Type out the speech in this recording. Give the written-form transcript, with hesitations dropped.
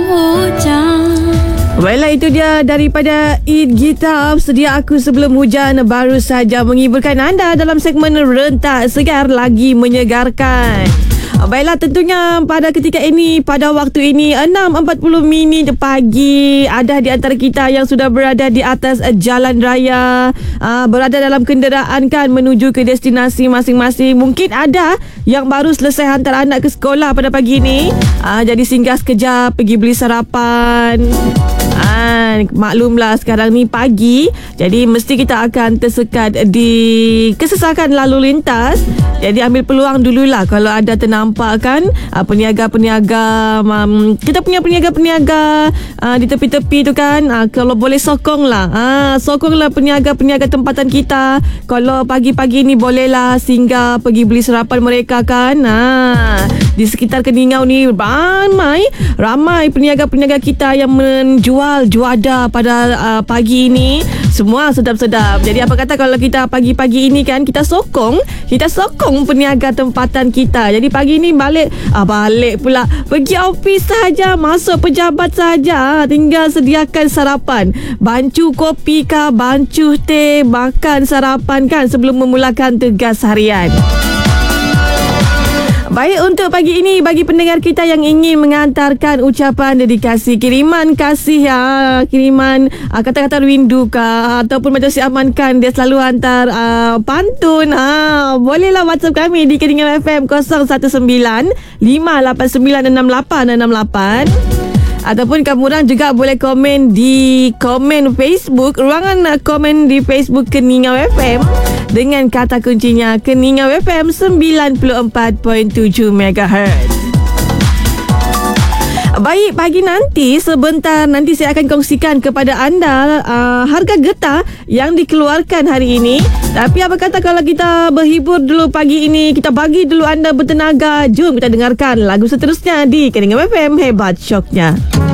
Baiklah, itu dia daripada Eid Gitar, Sedia Aku Sebelum Hujan, baru saja menghiburkan anda dalam segmen Rentak Segar Lagi Menyegarkan. Baiklah, tentunya pada ketika ini, pada waktu ini 6.40 pagi, ada di antara kita yang sudah berada di atas jalan raya, berada dalam kenderaan kan menuju ke destinasi masing-masing. Mungkin ada yang baru selesai hantar anak ke sekolah pada pagi ini, jadi singgah sekejap pergi beli sarapan. Maklumlah sekarang ni pagi, jadi mesti kita akan tersekat di kesesakan lalu lintas. Jadi ambil peluang dululah kalau ada ternampak kan peniaga-peniaga, kita punya peniaga-peniaga di tepi-tepi tu kan, kalau boleh sokonglah peniaga-peniaga tempatan kita. Kalau pagi-pagi ni bolehlah singgah pergi beli sarapan mereka kan. Di sekitar Keningau ni ramai peniaga-peniaga kita yang menjual juada pada pagi ini. Semua sedap-sedap. Jadi apa kata kalau kita pagi-pagi ini kan kita sokong peniaga tempatan kita. Jadi pagi ni balik pula pergi office saja, masuk pejabat saja, tinggal sediakan sarapan, bancu kopi kah, bancu teh, makan sarapan kan sebelum memulakan tugas harian. Baik, untuk pagi ini bagi pendengar kita yang ingin mengantarkan ucapan dedikasi, kiriman kasih kiriman kata-kata rindu ataupun macam si Aman kan dia selalu hantar pantun, bolehlah WhatsApp kami di Keningau FM 019-589-6868. Ataupun kamu orang juga boleh komen di komen Facebook, ruangan komen di Facebook Keningau FM dengan kata kuncinya Keningau FM 94.7 MHz. Baik, pagi nanti sebentar nanti saya akan kongsikan kepada anda harga getah yang dikeluarkan hari ini. Tapi apa kata kalau kita berhibur dulu pagi ini, kita bagi dulu anda bertenaga. Jom kita dengarkan lagu seterusnya di Keningau FM, hebat syoknya.